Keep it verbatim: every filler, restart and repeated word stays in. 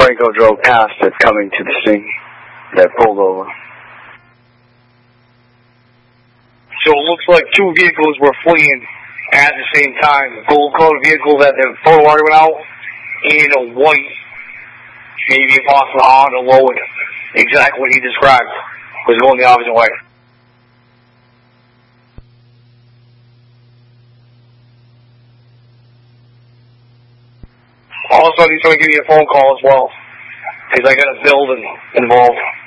Franco drove past it coming to the scene that pulled over. So it looks like two vehicles were fleeing at the same time. The gold colored vehicle that the photo already went out, and a white, maybe possibly Honda Load, exactly what he described, was going the opposite way. Also, he's going to give you a phone call as well, because I got a building involved.